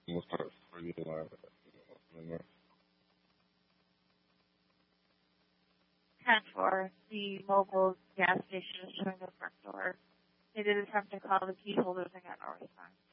We'll start for you live. 10-4, the mobile gas station is showing the front door. They did attempt to call the key holders and got no response.